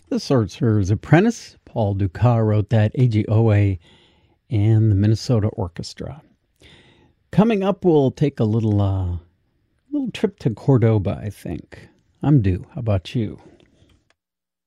The Sorcerer's Apprentice. Paul Dukas wrote that, AGOA, and the Minnesota Orchestra. Coming up, we'll take a little trip to Cordoba, I think. I'm due. How about you?